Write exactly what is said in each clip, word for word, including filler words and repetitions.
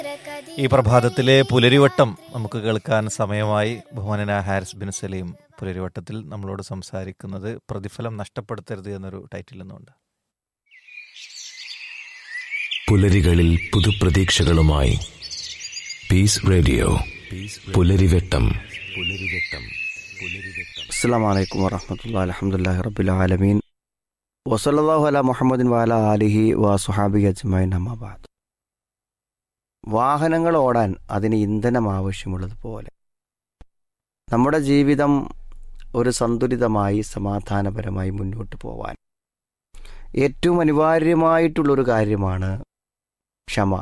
ഈ പ്രഭാതത്തിലെ പുലരിവട്ടം നമുക്ക് കേൾക്കാൻ സമയമായി. ബഹുമാനനായ ഹാരിസ് ബിൻ സലീം പുലരിവട്ടത്തിൽ നമ്മളോട് സംസാരിക്കുന്നത് പ്രതിഫലം നഷ്ടപ്പെടുത്തരുത് എന്നൊരു ടൈറ്റിൽ നിന്നുണ്ട്. പുലരികളിൽ പുതുപ്രതീക്ഷകളുമായി പീസ് റേഡിയോ പുലരിവട്ടം. പുലരിവട്ടം പുലരിവട്ടം അസ്സലാമു അലൈക്കും വറഹ്മത്തുള്ളാഹി അൽഹംദുലില്ലാഹി റബ്ബിൽ ആലമീൻ വസല്ലല്ലാഹു അലാ മുഹമ്മദിൻ വഅലാ ആലിഹി വസ്വഹാബിഹി അജ്മഈൻ അമ്മാ ബഅദ്. വാഹനങ്ങൾ ഓടാൻ അതിന് ഇന്ധനം ആവശ്യമുള്ളതുപോലെ നമ്മുടെ ജീവിതം ഒരു സന്തുലിതമായി സമാധാനപരമായി മുന്നോട്ട് പോവാൻ ഏറ്റവും അനിവാര്യമായിട്ടുള്ളൊരു കാര്യമാണ് ക്ഷമ,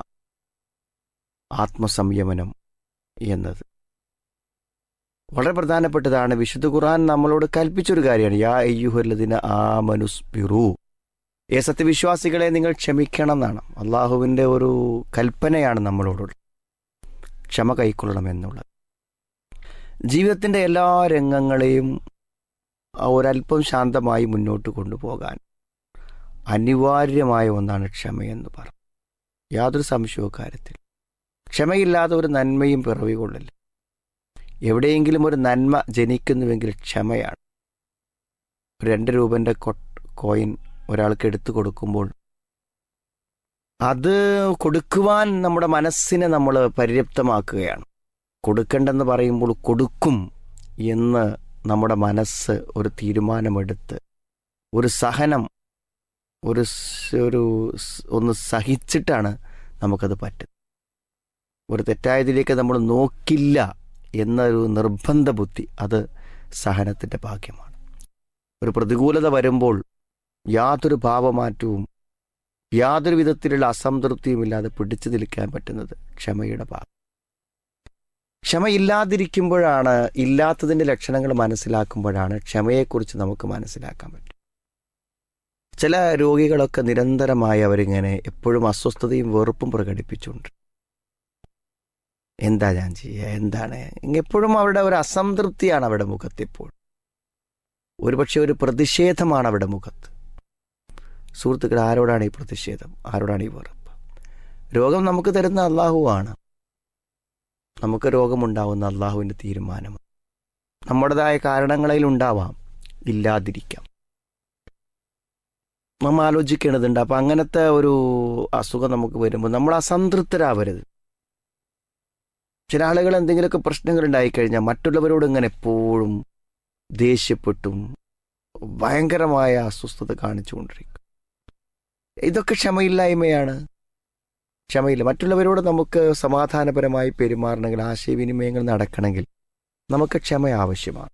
ആത്മസംയമനം എന്നത്. വളരെ പ്രധാനപ്പെട്ടതാണ്. വിശുദ്ധ ഖുർആൻ നമ്മളോട് കൽപ്പിച്ചൊരു കാര്യമാണ്. യാ അയ്യുഹല്ലദീന ആമനുസ്ബിറൂ, ഏ സത്യവിശ്വാസികളെ നിങ്ങൾ ക്ഷമിക്കണം എന്നാണ്. അള്ളാഹുവിൻ്റെ ഒരു കൽപ്പനയാണ് നമ്മളോടുള്ളത്, ക്ഷമ കൈക്കൊള്ളണം എന്നുള്ളത്. ജീവിതത്തിൻ്റെ എല്ലാ രംഗങ്ങളെയും ഒരല്പം ശാന്തമായി മുന്നോട്ട് കൊണ്ടുപോകാൻ അനിവാര്യമായ ഒന്നാണ് ക്ഷമയെന്ന് പറയും. യാതൊരു സംശയവും കാര്യത്തിൽ ക്ഷമയില്ലാതെ ഒരു നന്മയും പിറവി കൊള്ളില്ല. എവിടെയെങ്കിലും ഒരു നന്മ ജനിക്കുന്നുവെങ്കിൽ ക്ഷമയാണ്. ഒരു രണ്ട് രൂപൻ്റെ കോയിൻ ഒരാൾക്ക് എടുത്തു കൊടുക്കുമ്പോൾ അത് കൊടുക്കുവാൻ നമ്മുടെ മനസ്സിനെ നമ്മൾ പര്യാപ്തമാക്കുകയാണ്. കൊടുക്കണ്ടെന്ന് പറയുമ്പോൾ കൊടുക്കും എന്ന് നമ്മുടെ മനസ്സ് ഒരു തീരുമാനമെടുത്ത് ഒരു സഹനം ഒരു ഒരു ഒന്ന് സഹിച്ചിട്ടാണ് നമുക്കത് പറ്റുന്നത്. ഒരു തെറ്റായതിലേക്ക് നമ്മൾ നോക്കില്ല എന്നൊരു നിർബന്ധ ബുദ്ധി, അത് സഹനത്തിൻ്റെ ഭാഗ്യമാണ്. ഒരു പ്രതികൂലത വരുമ്പോൾ യാതൊരു ഭാവമാറ്റവും യാതൊരു വിധത്തിലുള്ള അസംതൃപ്തിയും ഇല്ലാതെ പിടിച്ചു നിൽക്കാൻ പറ്റുന്നത് ക്ഷമയുടെ ഭാഗം. ക്ഷമയില്ലാതിരിക്കുമ്പോഴാണ്, ഇല്ലാത്തതിൻ്റെ ലക്ഷണങ്ങൾ മനസ്സിലാക്കുമ്പോഴാണ് ക്ഷമയെക്കുറിച്ച് നമുക്ക് മനസ്സിലാക്കാൻ പറ്റും. ചില രോഗികളൊക്കെ നിരന്തരമായി അവരിങ്ങനെ എപ്പോഴും അസ്വസ്ഥതയും വെറുപ്പും പ്രകടിപ്പിച്ചുകൊണ്ട് എന്താ ഞാൻ ചെയ്യുക, എന്താണ്, എപ്പോഴും അവരുടെ ഒരു അസംതൃപ്തിയാണ് അവരുടെ മുഖത്ത്. ഇപ്പോൾ ഒരുപക്ഷെ ഒരു പ്രതിഷേധമാണ് അവരുടെ മുഖത്ത്. സുഹൃത്തുക്കൾ, ആരോടാണ് ഈ പ്രതിഷേധം? ആരോടാണ് ഈ വെറുപ്പ്? രോഗം നമുക്ക് തരുന്ന അള്ളാഹുവാണ്. നമുക്ക് രോഗമുണ്ടാവുന്ന അള്ളാഹുവിൻ്റെ തീരുമാനമാണ്. നമ്മുടേതായ കാരണങ്ങളിൽ ഉണ്ടാവാം, ഇല്ലാതിരിക്കാം. നമ്മൾ ആലോചിക്കേണ്ടതുണ്ട്. അപ്പം അങ്ങനത്തെ ഒരു അസുഖം നമുക്ക് വരുമ്പോൾ നമ്മൾ അസംതൃപ്തരാവരുത്. ചില ആളുകൾ എന്തെങ്കിലുമൊക്കെ പ്രശ്നങ്ങൾ ഉണ്ടായിക്കഴിഞ്ഞാൽ മറ്റുള്ളവരോട് ഇങ്ങനെ എപ്പോഴും ദേഷ്യപ്പെട്ടും ഭയങ്കരമായ അസ്വസ്ഥത കാണിച്ചുകൊണ്ടിരിക്കും. ഇതൊക്കെ ക്ഷമയില്ലായ്മയാണ്. ക്ഷമയില്ല. മറ്റുള്ളവരോട് നമുക്ക് സമാധാനപരമായി പെരുമാറണമെങ്കിൽ, ആശയവിനിമയങ്ങൾ നടക്കണമെങ്കിൽ നമുക്ക് ക്ഷമ ആവശ്യമാണ്.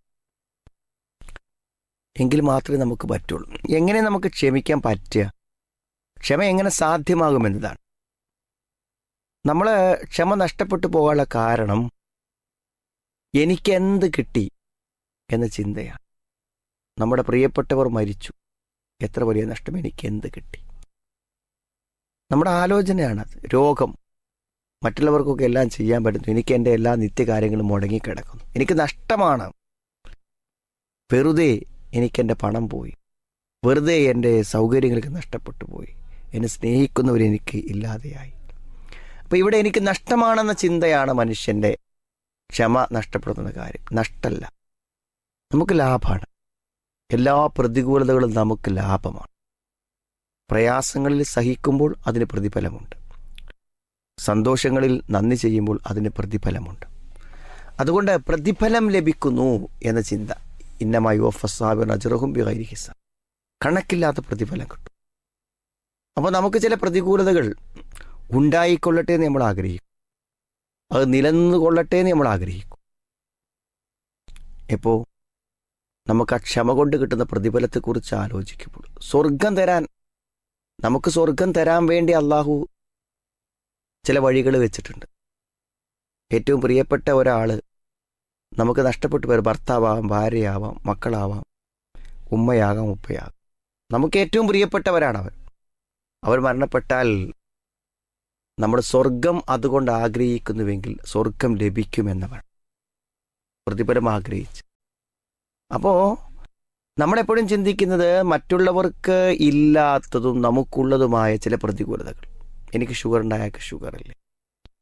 എങ്കിൽ മാത്രമേ നമുക്ക് പറ്റുള്ളൂ. എങ്ങനെ നമുക്ക് ക്ഷമിക്കാൻ പറ്റുക? ക്ഷമ എങ്ങനെ സാധ്യമാകുമെന്നതാണ്. നമ്മൾ ക്ഷമ നഷ്ടപ്പെട്ടു പോകാനുള്ള കാരണം എനിക്കെന്ത് കിട്ടി എന്ന ചിന്തയാണ്. നമ്മുടെ പ്രിയപ്പെട്ടവർ മരിച്ചു, എത്ര വലിയ നഷ്ടം, എനിക്കെന്ത് കിട്ടി. നമ്മുടെ ആലോചനയാണത്. രോഗം, മറ്റുള്ളവർക്കൊക്കെ എല്ലാം ചെയ്യാൻ പറ്റുന്നു, എനിക്ക് എൻ്റെ എല്ലാ നിത്യകാര്യങ്ങളും മുടങ്ങിക്കിടക്കുന്നു, എനിക്ക് നഷ്ടമാണ്. വെറുതെ എനിക്കെൻ്റെ പണം പോയി, വെറുതെ എൻ്റെ സൗകര്യങ്ങൾക്ക് നഷ്ടപ്പെട്ടു പോയി, എന്നെ സ്നേഹിക്കുന്നവരെനിക്ക് ഇല്ലാതെയായി. അപ്പോൾ ഇവിടെ എനിക്ക് നഷ്ടമാണെന്ന ചിന്തയാണ് മനുഷ്യൻ്റെ ക്ഷമ നഷ്ടപ്പെടുന്ന കാര്യം. നഷ്ടമല്ല, നമുക്ക് ലാഭമാണ്. എല്ലാ പ്രതികൂലതകളും നമുക്ക് ലാഭമാണ്. പ്രയാസങ്ങളിൽ സഹിക്കുമ്പോൾ അതിന് പ്രതിഫലമുണ്ട്, സന്തോഷങ്ങളിൽ നന്ദി ചെയ്യുമ്പോൾ അതിന് പ്രതിഫലമുണ്ട്. അതുകൊണ്ട് പ്രതിഫലം ലഭിക്കുന്നു എന്ന ചിന്ത, ഇന്നമായി വഫസാബിർ അജ്റഹും ബിഗൈരി ഹിസാബ്, കണക്കില്ലാത്ത പ്രതിഫലം കിട്ടും. അപ്പോൾ നമുക്ക് ചില പ്രതികൂലതകൾ ഉണ്ടായിക്കൊള്ളട്ടെ എന്ന് നമ്മൾ ആഗ്രഹിക്കും, അത് നിലനിന്നുകൊള്ളട്ടെ എന്ന് നമ്മൾ ആഗ്രഹിക്കും. ഇപ്പോൾ നമുക്ക് ആ ക്ഷമ കൊണ്ട് കിട്ടുന്ന പ്രതിഫലത്തെക്കുറിച്ച് ആലോചിക്കുമ്പോൾ, സ്വർഗം തരാൻ, നമുക്ക് സ്വർഗം തരാൻ വേണ്ടി അള്ളാഹു ചില വഴികൾ വെച്ചിട്ടുണ്ട്. ഏറ്റവും പ്രിയപ്പെട്ട ഒരാൾ നമുക്ക് നഷ്ടപ്പെട്ടു പേർ, ഭർത്താവാം, ഭാര്യയാവാം, മക്കളാവാം, ഉമ്മയാകാം, ഉപ്പയാകാം. നമുക്ക് ഏറ്റവും പ്രിയപ്പെട്ടവരാണ് അവർ. അവർ മരണപ്പെട്ടാൽ നമ്മൾ സ്വർഗം അതുകൊണ്ട് ആഗ്രഹിക്കുന്നുവെങ്കിൽ സ്വർഗം ലഭിക്കുമെന്നവർ പ്രതിഫലം ആഗ്രഹിച്ച്. അപ്പോൾ നമ്മളെപ്പോഴും ചിന്തിക്കുന്നത് മറ്റുള്ളവർക്ക് ഇല്ലാത്തതും നമുക്കുള്ളതുമായ ചില പ്രതികൂലതകൾ. എനിക്ക് ഷുഗർ ഉണ്ടായാൽ ഷുഗറില്ലേ,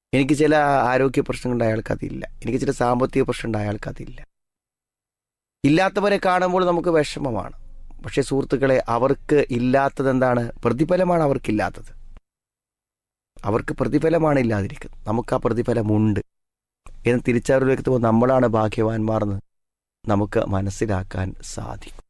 എനിക്ക് ചില ആരോഗ്യ പ്രശ്നങ്ങളുണ്ട്, അയാൾക്ക് അതില്ല. എനിക്ക് ചില സാമ്പത്തിക പ്രശ്നമുണ്ട്, അയാൾക്ക് അതില്ല. ഇല്ലാത്തവരെ കാണുമ്പോൾ നമുക്ക് വിഷമമാണ്. പക്ഷേ സുഹൃത്തുക്കളെ, അവർക്ക് ഇല്ലാത്തത് എന്താണ്? പ്രതിഫലമാണ് അവർക്കില്ലാത്തത്. അവർക്ക് പ്രതിഫലമാണ് ഇല്ലാതിരിക്കുന്നത്. നമുക്ക് ആ പ്രതിഫലമുണ്ട് എന്ന് തിരിച്ചറിവിലേക്ക് പോകുമ്പോൾ നമ്മളാണ് ഭാഗ്യവാന്മാർന്ന് നമുക്ക് മനസ്സിലാക്കാൻ സാധിക്കും.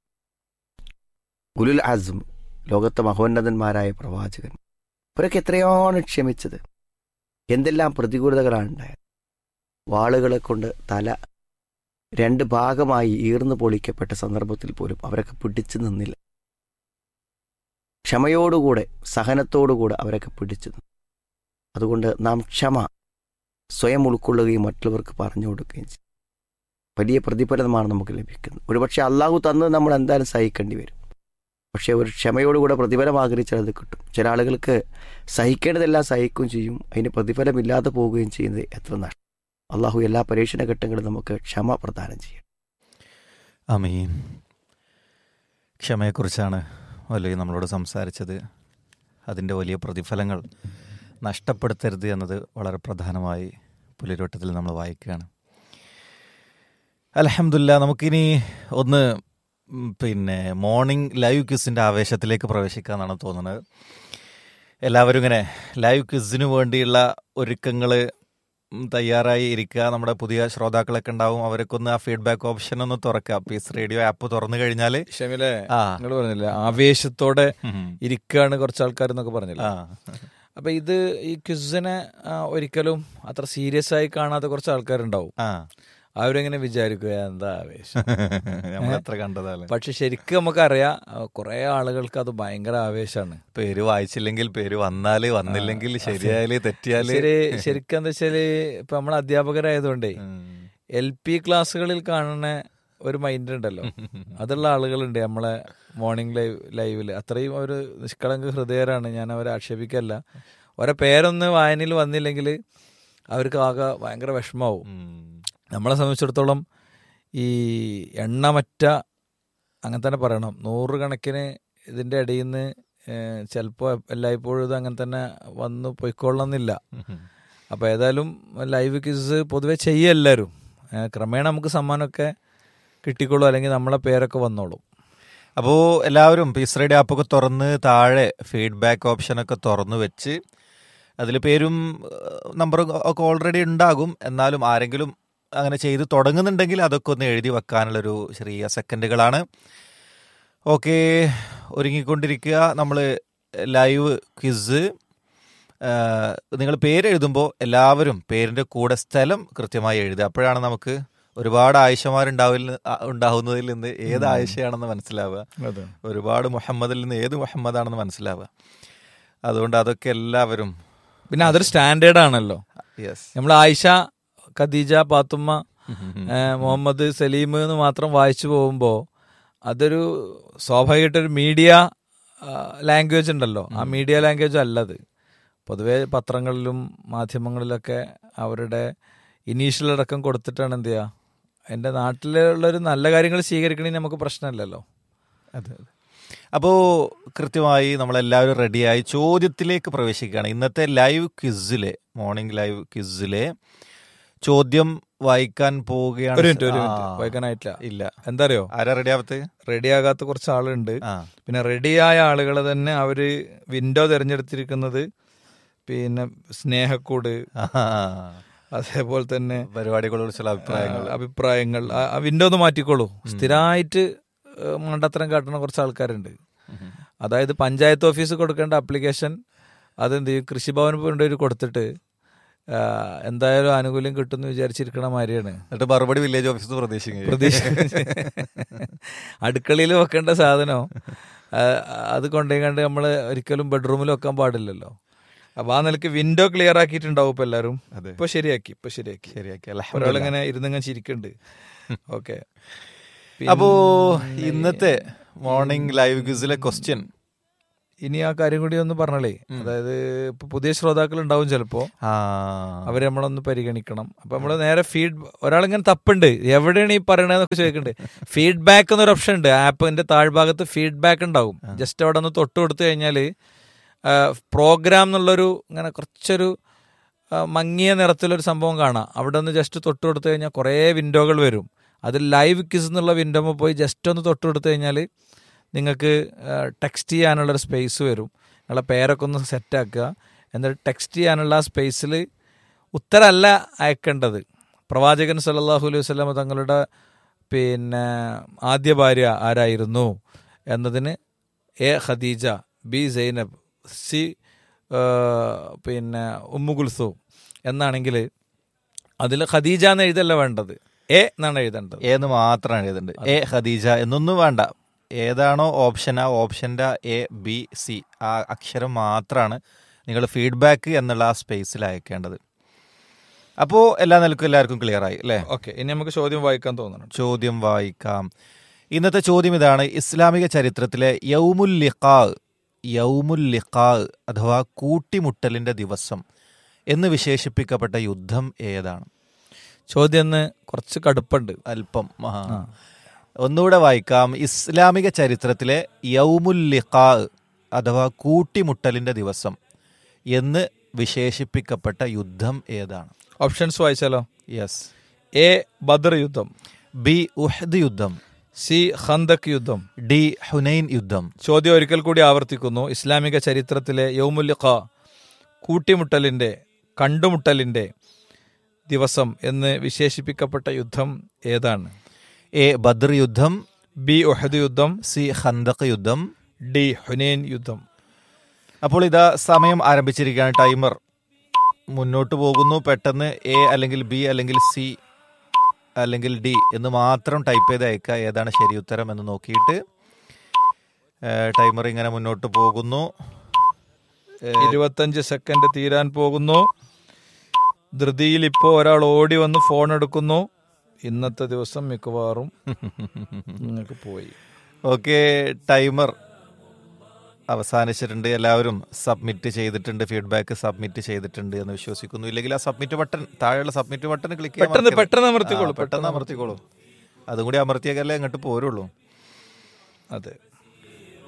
ഉലുൽ അസ്ം, ലോകത്തെ മഹോന്നതന്മാരായ പ്രവാചകൻ, അവരൊക്കെ എത്രയാണ് ക്ഷമിച്ചത്. എന്തെല്ലാം പ്രതികൂലതകളാണ് ഉണ്ടായത്. വാളുകളെ കൊണ്ട് തല രണ്ട് ഭാഗമായി ഈർന്നു പൊളിക്കപ്പെട്ട സന്ദർഭത്തിൽ പോലും അവരൊക്കെ പിടിച്ചു നിന്നില്ല. ക്ഷമയോടുകൂടെ, സഹനത്തോടുകൂടെ അവരൊക്കെ പിടിച്ചു നിന്നു. അതുകൊണ്ട് നാം ക്ഷമ സ്വയം ഉൾക്കൊള്ളുകയും മറ്റുള്ളവർക്ക് പറഞ്ഞു കൊടുക്കുകയും ചെയ്യും. വലിയ പ്രതിഫലമാണ് നമുക്ക് ലഭിക്കുന്നത്. ഒരുപക്ഷെ അള്ളാഹു തന്നത് നമ്മൾ എന്തായാലും സഹിക്കേണ്ടി വരും. പക്ഷേ ഒരു ക്ഷമയോടുകൂടെ പ്രതിഫലം ആഗ്രഹിച്ചാൽ അത് കിട്ടും. ചില ആളുകൾക്ക് സഹിക്കേണ്ടതെല്ലാം സഹിക്കുകയും ചെയ്യും, അതിന് പ്രതിഫലമില്ലാതെ പോവുകയും ചെയ്യുന്നത് എത്ര നഷ്ടം. അള്ളാഹു എല്ലാ പരീക്ഷണ ഘട്ടങ്ങളും നമുക്ക് ക്ഷമ പ്രദാനം ചെയ്യും. ആമീൻ. ക്ഷമയെക്കുറിച്ചാണ് വലിയ നമ്മളോട് സംസാരിച്ചത്. അതിൻ്റെ വലിയ പ്രതിഫലങ്ങൾ നഷ്ടപ്പെടുത്തരുത് എന്നത് വളരെ പ്രധാനമായി പുലരിവട്ടത്തിൽ നമ്മൾ വായിക്കുകയാണ്. അൽഹംദുലില്ലാ. നമുക്കിനി ഒന്ന് പിന്നെ മോർണിംഗ് ലൈവ് ക്വിസിൻ്റെ ആവേശത്തിലേക്ക് പ്രവേശിക്കാമെന്നാണ് തോന്നുന്നത്. എല്ലാവരും ഇങ്ങനെ ലൈവ് ക്വിസിന് വേണ്ടിയുള്ള ഒരുക്കങ്ങൾ തയ്യാറായി ഇരിക്കുക. നമ്മുടെ പുതിയ ശ്രോതാക്കളൊക്കെ ഉണ്ടാവും, അവരൊക്കെ ഒന്ന് ആ ഫീഡ്ബാക്ക് ഓപ്ഷൻ ഒന്ന് തുറക്കുക. പീസ് റേഡിയോ ആപ്പ് തുറന്നു കഴിഞ്ഞാൽ ഷമിലെ നിങ്ങൾ പറഞ്ഞില്ലേ ആവേശത്തോടെ ഇരിക്കുകയാണ് കുറച്ച് ആൾക്കാർ എന്നൊക്കെ പറഞ്ഞില്ല. അപ്പൊ ഇത് ഈ ക്വിസിനെ ഒരിക്കലും അത്ര സീരിയസ് ആയി കാണാത്ത കുറച്ച് ആൾക്കാരുണ്ടാവും. അവരെങ്ങനെ വിചാരിക്കുക എന്താ ആവേശം, നമ്മളെത്ര കണ്ടതാണ്. പക്ഷെ ശരിക്കും നമുക്കറിയാം കുറെ ആളുകൾക്ക് അത് ഭയങ്കര ആവേശമാണ്. പേര് വായിച്ചില്ലെങ്കിൽ പേര് വന്നാല്, വന്നില്ലെങ്കിൽ ശരിയായാല് തെറ്റിയാല്. ശരി, ശരിക്കും എന്താ വെച്ചാല് ഇപ്പൊ നമ്മൾ അധ്യാപകരായതുകൊണ്ടേ എൽ പി ക്ലാസ്സുകളിൽ കാണുന്ന ഒരു മൈൻഡ് ഉണ്ടല്ലോ, അതുള്ള ആളുകളുണ്ട് നമ്മളെ മോർണിംഗ് ലൈവ് ലൈവില്. അത്രയും ഒരു നിഷ്കളങ്ക ഹൃദയരാണ്, ഞാൻ അവരെ ആക്ഷേപിക്കല്ല. ഓരോ പേരൊന്ന് വായനയിൽ വന്നില്ലെങ്കിൽ അവർക്ക് ആകെ ഭയങ്കര വിഷമാവും. നമ്മളെ സംബന്ധിച്ചിടത്തോളം ഈ എണ്ണമറ്റ, അങ്ങനെ തന്നെ പറയണം, നൂറുകണക്കിന് ഇതിൻ്റെ ഇടയിൽ നിന്ന് ചിലപ്പോൾ എല്ലായ്പ്പോഴും ഇത് അങ്ങനെ തന്നെ വന്ന് പൊയ്ക്കൊള്ളണമെന്നില്ല. അപ്പോൾ ഏതായാലും ലൈവ് ക്വിസ് പൊതുവെ ചെയ്യുക എല്ലാവരും. ക്രമേണ നമുക്ക് സമ്മാനമൊക്കെ കിട്ടിക്കോളൂ, അല്ലെങ്കിൽ നമ്മളെ പേരൊക്കെ വന്നോളൂ. അപ്പോൾ എല്ലാവരും പീസ് റേഡിയോ ആപ്പൊക്കെ തുറന്ന് താഴെ ഫീഡ്ബാക്ക് ഓപ്ഷനൊക്കെ തുറന്നു വെച്ച് അതിൽ പേരും നമ്പറും ഒക്കെ ഓൾറെഡി ഉണ്ടാകും. എന്നാലും ആരെങ്കിലും അങ്ങനെ ചെയ്ത് തുടങ്ങുന്നുണ്ടെങ്കിൽ അതൊക്കെ ഒന്ന് എഴുതി വെക്കാനുള്ളൊരു ചെറിയ സെക്കൻഡുകളാണ്. ഓക്കെ, ഒരുങ്ങിക്കൊണ്ടിരിക്കുക. നമ്മൾ ലൈവ് ക്വിസ്, നിങ്ങൾ പേരെഴുതുമ്പോൾ എല്ലാവരും പേരിൻ്റെ കൂടെ സ്ഥലം കൃത്യമായി എഴുതുക. അപ്പോഴാണ് നമുക്ക് ഒരുപാട് ആയിഷമാരുണ്ടാവിൽ ഉണ്ടാവുന്നതിൽ നിന്ന് ഏത് ആയിഷയാണെന്ന് മനസ്സിലാവുക, ഒരുപാട് മുഹമ്മദിൽ നിന്ന് ഏത് മുഹമ്മദാണെന്ന് മനസ്സിലാവുക. അതുകൊണ്ട് അതൊക്കെ എല്ലാവരും, പിന്നെ അതൊരു സ്റ്റാൻഡേർഡ് ആണല്ലോ. യെസ്, നമ്മൾ ആയിഷ, ഖദീജ, പാത്തുമ്മ, മുഹമ്മദ്, സലീം എന്ന് മാത്രം വായിച്ചു പോകുമ്പോൾ അതൊരു സ്വാഭാവികമായിട്ടൊരു മീഡിയ ലാംഗ്വേജ് ഉണ്ടല്ലോ, ആ മീഡിയ ലാംഗ്വേജ് അല്ലത്. പൊതുവെ പത്രങ്ങളിലും മാധ്യമങ്ങളിലൊക്കെ അവരുടെ ഇനീഷ്യൽ അടക്കം കൊടുത്തിട്ടാണ് എന്ത് ചെയ്യുക. എൻ്റെ നാട്ടിലുള്ളൊരു നല്ല കാര്യങ്ങൾ സ്വീകരിക്കണമെങ്കിൽ നമുക്ക് പ്രശ്നമില്ലല്ലോ. അതെ അതെ. അപ്പോൾ കൃത്യമായി നമ്മളെല്ലാവരും റെഡിയായി ചോദ്യത്തിലേക്ക് പ്രവേശിക്കുകയാണ്. ഇന്നത്തെ ലൈവ് ക്വിസിലെ, മോർണിംഗ് ലൈവ് ക്വിസിലെ ചോദ്യം വായിക്കാൻ പോവുകയാണ്. വായിക്കാനായിട്ടില്ല, ഇല്ല. എന്താ അറിയോ, ആരാ റെഡിയാവത്ത്? റെഡിയാകാത്ത കുറച്ച് ആളുണ്ട്. പിന്നെ റെഡിയായ ആളുകളെ തന്നെ അവര് വിൻഡോ തിരഞ്ഞെടുത്തിരിക്കുന്നത് പിന്നെ സ്നേഹക്കൂട്, അതേപോലെ തന്നെ പരിപാടികളോട് ചില അഭിപ്രായങ്ങൾ അഭിപ്രായങ്ങൾ ആ വിൻഡോ ഒന്ന് മാറ്റിക്കോളൂ. സ്ഥിരമായിട്ട് മണ്ടത്തരം കാട്ടുന്ന കുറച്ച് ആൾക്കാരുണ്ട്. അതായത് പഞ്ചായത്ത് ഓഫീസ് കൊടുക്കേണ്ട ആപ്ലിക്കേഷൻ അതെന്ത് ചെയ്യും, കൃഷിഭവൻ കൊണ്ടുപോയി കൊടുത്തിട്ട് എന്തായാലും ആനുകൂല്യം കിട്ടുമെന്ന് വിചാരിച്ചിരിക്കണ മാതിരിയാണ്. എന്നിട്ട് മറുപടി വില്ലേജ് ഓഫീസ് പ്രതീക്ഷിക്കും പ്രതീക്ഷ അടുക്കളയിൽ വെക്കേണ്ട സാധനം അത് കൊണ്ടുപോയി കണ്ട് നമ്മൾ ഒരിക്കലും ബെഡ്റൂമിൽ വെക്കാൻ പാടില്ലല്ലോ. അപ്പൊ ആ നിലയ്ക്ക് വിൻഡോ ക്ലിയർ ആക്കിയിട്ടുണ്ടാവും ഇപ്പൊ എല്ലാവരും. ഇപ്പൊ ശരിയാക്കി ഇപ്പൊ ശരിയാക്കി ശരിയാക്കി ഒരാളിങ്ങനെ ഇരുന്നിങ്ങനെ ചിരിക്കുന്നുണ്ട്. ഓക്കെ, അപ്പോ ഇന്നത്തെ മോർണിംഗ് ലൈവ് ക്വിസിലെ ക്വസ്റ്റ്യൻ ഇനി ആ കാര്യം കൂടി ഒന്ന് പറഞ്ഞോളേ. അതായത് ഇപ്പൊ പുതിയ ശ്രോതാക്കൾ ഉണ്ടാവും, ചിലപ്പോ അവരെ നമ്മളൊന്ന് പരിഗണിക്കണം. അപ്പൊ നമ്മള് നേരെ ഫീഡ്, ഒരാളിങ്ങനെ തപ്പുണ്ട് എവിടെയാണ് ഈ പറയണതെന്നൊക്കെ ചോദിക്കുന്നുണ്ട്. ഫീഡ്ബാക്ക് എന്നൊരു ഓപ്ഷൻ ഉണ്ട് ആപ്പിന്റെ താഴ്ഭാഗത്ത്, ഫീഡ്ബാക്ക് ഉണ്ടാവും. ജസ്റ്റ് അവിടെ ഒന്ന് തൊട്ട് കൊടുത്തു കഴിഞ്ഞാല് പ്രോഗ്രാം എന്നുള്ളൊരു ഇങ്ങനെ കുറച്ചൊരു മങ്ങിയ നിറത്തിലൊരു സംഭവം കാണാം. അവിടെ നിന്ന് ജസ്റ്റ് തൊട്ട് കൊടുത്തു കഴിഞ്ഞാൽ കുറേ വിൻഡോകൾ വരും. അത് ലൈവ് കിസ് എന്നുള്ള വിൻഡോയിൽ പോയി ജസ്റ്റ് ഒന്ന് തൊട്ട് കൊടുത്തു കഴിഞ്ഞാൽ നിങ്ങൾക്ക് ടെക്സ്റ്റ് ചെയ്യാനുള്ളൊരു സ്പേസ് വരും. നിങ്ങളെ പേരൊക്കെ ഒന്ന് സെറ്റാക്കുക. എന്നിട്ട് ടെക്സ്റ്റ് ചെയ്യാനുള്ള ആ സ്പേസിൽ ഉത്തരമല്ല അയക്കേണ്ടത്. പ്രവാചകൻ സല്ലല്ലാഹു അലൈഹി വസല്ലം തങ്ങളുടെ പിന്നെ ആദ്യ ഭാര്യ ആരായിരുന്നു എന്നതിന് A Khadija, B Zainab, C പിന്നെ ഉമ്മു കുൽസൂം എന്നാണെങ്കിൽ അതിൽ ഖദീജ എന്ന് എഴുതല്ല വേണ്ടത്, എ എന്നാണ് എഴുതേണ്ടത്. എന്ന് മാത്രമാണ് എഴുതേണ്ടത്. എ ഖദീജ എന്നൊന്നും വേണ്ട. ഏതാണോ ഓപ്ഷൻ ആ ഓപ്ഷൻ്റെ എ ബി സി ആ അക്ഷരം മാത്രമാണ് നിങ്ങൾ ഫീഡ്ബാക്ക് എന്നുള്ള ആ സ്പേസിൽ അയക്കേണ്ടത്. അപ്പോൾ എല്ലാ നിലക്കും എല്ലാവർക്കും ക്ലിയർ ആയി അല്ലേ? ഓക്കെ, ഇനി നമുക്ക് ചോദ്യം വായിക്കാൻ തോന്നണം. ചോദ്യം വായിക്കാം. ഇന്നത്തെ ചോദ്യം ഇതാണ്: ഇസ്ലാമിക ചരിത്രത്തിലെ യൗമുൽ ലിഖാ യൗമുൽ ലിഖാ അഥവാ കൂട്ടിമുട്ടലിന്റെ ദിവസം എന്ന് വിശേഷിപ്പിക്കപ്പെട്ട യുദ്ധം ഏതാണ്? ചോദ്യം എന്ന് കുറച്ച് കടുപ്പുണ്ട് അല്പം. ഒന്നുകൂടെ വായിക്കാം. ഇസ്ലാമിക ചരിത്രത്തിലെ യൗമുൽ ലിഖാ അഥവാ കൂട്ടിമുട്ടലിന്റെ ദിവസം എന്ന് വിശേഷിപ്പിക്കപ്പെട്ട യുദ്ധം ഏതാണ്? ഓപ്ഷൻസ് വായിച്ചാലോ? യെസ്. എ ബദർ യുദ്ധം, ബി ഉഹദ് യുദ്ധം, സി ഖന്തക് യുദ്ധം, ഡി ഹുനൈൻ യുദ്ധം. ചോദ്യം ഒരിക്കൽ കൂടി ആവർത്തിക്കുന്നു. ഇസ്ലാമിക ചരിത്രത്തിലെ യൗമുൽ ലിഖാ കൂട്ടിമുട്ടലിന്റെ കണ്ടുമുട്ടലിന്റെ ദിവസം എന്ന് വിശേഷിപ്പിക്കപ്പെട്ട യുദ്ധം ഏതാണ്? എ ബദർ യുദ്ധം, ബി ഉഹദ് യുദ്ധം, സി ഖന്തക് യുദ്ധം, ഡി ഹുനൈൻ യുദ്ധം. അപ്പോൾ ഇതാ സമയം ആരംഭിച്ചിരിക്കുകയാണ്. ടൈമർ മുന്നോട്ട് പോകുന്നു. പെട്ടെന്ന് എ അല്ലെങ്കിൽ ബി അല്ലെങ്കിൽ സി അല്ലെങ്കിൽ ഡി എന്ന് മാത്രം ടൈപ്പ് ചെയ്ത് അയക്കുക. ഏതാണ് ശരി ഉത്തരം എന്ന് നോക്കിയിട്ട്. ടൈമർ ഇങ്ങനെ മുന്നോട്ട് പോകുന്നു. ഇരുപത്തഞ്ച് സെക്കൻഡ് തീരാൻ പോകുന്നു. ധൃതിയിൽ ഇപ്പോൾ ഒരാൾ ഓടി വന്ന് ഫോൺ എടുക്കുന്നു. ഇന്നത്തെ ദിവസം മിക്കവാറും നിങ്ങൾക്ക് പോയി. Okay, timer അവസാനിച്ചിട്ടുണ്ട്. എല്ലാവരും സബ്മിറ്റ് ചെയ്തിട്ടുണ്ട്, ഫീഡ്ബാക്ക് സബ്മിറ്റ് ചെയ്തിട്ടുണ്ട് എന്ന് വിശ്വസിക്കുന്നു. ഇല്ലെങ്കിൽ ആ സബ്മിറ്റ് ബട്ടൺ, താഴെയുള്ള സബ്മിറ്റ് ബട്ടൺ ക്ലിക്ക് ചെയ്യാൻ പെട്ടെന്ന് പെട്ടെന്ന് അമർത്തിക്കോളൂ പെട്ടെന്ന് അമർത്തിക്കോളൂ. അതും കൂടി അമർത്തിയാലേ അങ്ങോട്ട് പോരുള്ളൂ. അതെ.